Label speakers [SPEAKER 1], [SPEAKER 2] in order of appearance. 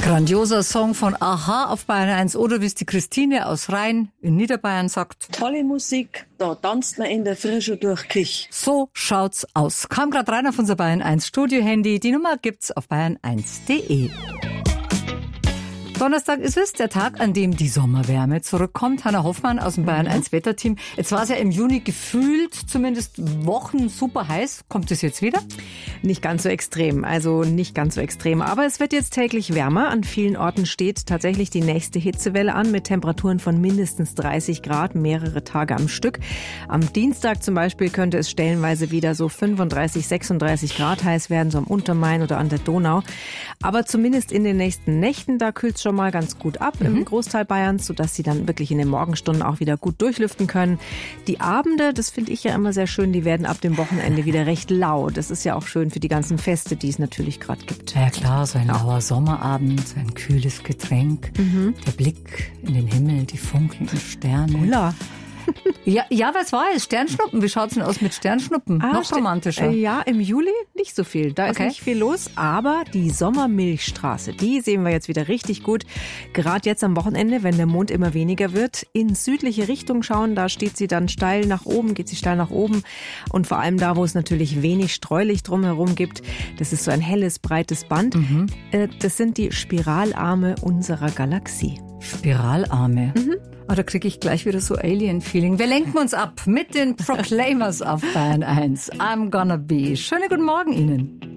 [SPEAKER 1] Grandioser Song von a-ha auf Bayern 1 oder wie es die Christine aus Rhein in Niederbayern sagt.
[SPEAKER 2] Tolle Musik, da tanzt man in der Frische durch Kich.
[SPEAKER 1] So schaut's aus. Kam gerade rein auf unser Bayern 1 Studio-Handy. Die Nummer gibt's auf bayern1.de. Donnerstag ist es, der Tag, an dem die Sommerwärme zurückkommt. Hanna Hoffmann aus dem Bayern 1 Wetterteam. Jetzt war es ja im Juni gefühlt, zumindest Wochen super heiß. Kommt es jetzt wieder?
[SPEAKER 3] Nicht ganz so extrem, aber es wird jetzt täglich wärmer. An vielen Orten steht tatsächlich die nächste Hitzewelle an mit Temperaturen von mindestens 30 Grad, mehrere Tage am Stück. Am Dienstag zum Beispiel könnte es stellenweise wieder so 35, 36 Grad heiß werden, so am Untermain oder an der Donau. Aber zumindest in den nächsten Nächten, da kühlt es schon mal ganz gut ab im Großteil Bayerns, sodass sie dann wirklich in den Morgenstunden auch wieder gut durchlüften können. Die Abende, das finde ich ja immer sehr schön, die werden ab dem Wochenende wieder recht lau. Das ist ja auch schön für die ganzen Feste, die es natürlich gerade gibt.
[SPEAKER 1] Ja klar, so ein lauer Sommerabend, so ein kühles Getränk, der Blick in den Himmel, die funkelnden Sterne.
[SPEAKER 3] Holla.
[SPEAKER 1] Ja, was war es? Sternschnuppen? Wie schaut's denn aus mit Sternschnuppen? Noch romantischer.
[SPEAKER 3] Ja, im Juli nicht so viel. Da ist nicht viel los. Aber die Sommermilchstraße, die sehen wir jetzt wieder richtig gut. Gerade jetzt am Wochenende, wenn der Mond immer weniger wird, in südliche Richtung schauen. Da steht sie dann steil nach oben, geht sie steil nach oben. Und vor allem da, wo es natürlich wenig Streulicht drumherum gibt, das ist so ein helles, breites Band. Das sind die Spiralarme unserer Galaxie.
[SPEAKER 1] Spiralarme? Oh, da kriege ich gleich wieder so Alien-Feeling. Wir lenken uns ab mit den Proclaimers auf Bayern 1. I'm gonna be. Schönen guten Morgen Ihnen.